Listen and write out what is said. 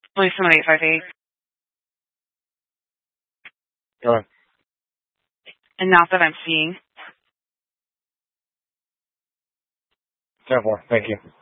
Police 1858. Go ahead. And not that I'm seeing. 10-4. Thank you.